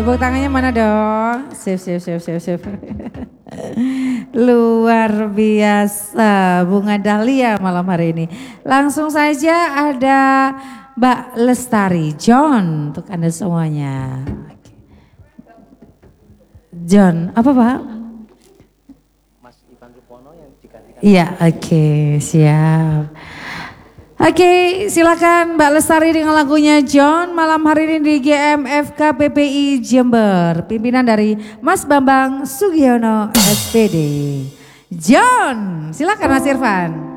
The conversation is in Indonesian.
Tepuk tangannya mana dong? Sip. Luar biasa Bunga Dahlia malam hari ini. Langsung saja ada Mbak Lestari John untuk Anda semuanya. John, apa Pak? Mas Ivan Rupono yang digantikan. Iya, oke, siap. Oke, silakan Mbak Lestari dengan lagunya John malam hari ini di GMFK PPI Jember. Pimpinan dari Mas Bambang Sugiono SPD. John, silakan Mas Irfan.